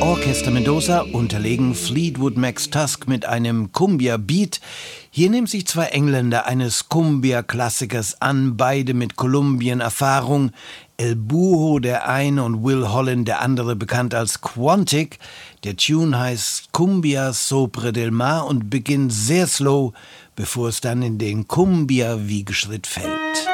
Orchester Mendoza unterlegen Fleetwood Mac's Tusk mit einem Cumbia-Beat. Hier nehmen sich zwei Engländer eines Cumbia-Klassikers an, beide mit Kolumbien-Erfahrung. El Buho der eine und Will Holland der andere, bekannt als Quantic. Der Tune heißt Cumbia Sopre del Mar und beginnt sehr slow, bevor es dann in den Cumbia-Wiegeschritt fällt.